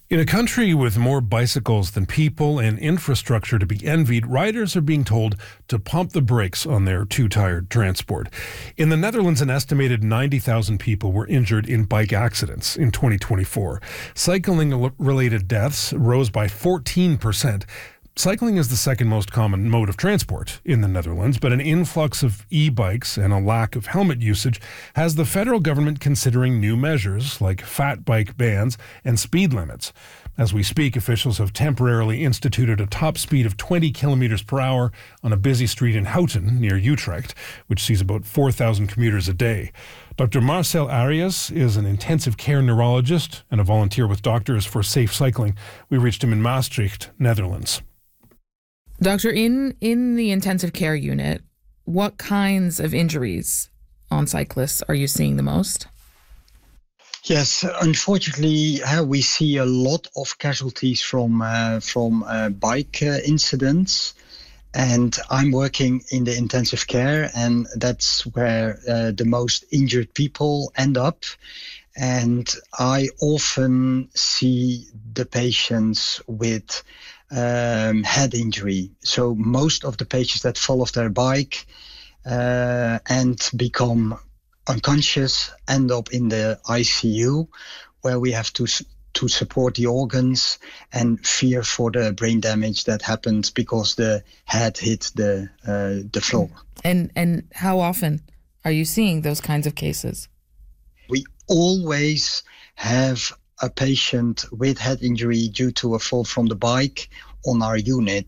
In a country with more bicycles than people and infrastructure to be envied, riders are being told to pump the brakes on their too-tired transport. In the Netherlands, an estimated 90,000 people were injured in bike accidents in 2024. Cycling-related deaths rose by 14%. Cycling is the second most common mode of transport in the Netherlands, but an influx of e-bikes and a lack of helmet usage has the federal government considering new measures like fat bike bans and speed limits. As we speak, officials have temporarily instituted a top speed of 20 kilometers per hour on a busy street in Houten near Utrecht, which sees about 4,000 commuters a day. Dr. Marcel Arias is an intensive care neurologist and a volunteer with Doctors for Safe Cycling. We reached him in Maastricht, Netherlands. Doctor, in the intensive care unit, what kinds of injuries on cyclists are you seeing the most? Yes, unfortunately, we see a lot of casualties from bike incidents. And I'm working in the intensive care, and that's where the most injured people end up. And I often see the patients with head injury. So most of the patients that fall off their bike and become unconscious end up in the ICU, where we have to support the organs and fear for the brain damage that happens because the head hit the floor. And how often are you seeing those kinds of cases? We always have a patient with head injury due to a fall from the bike on our unit.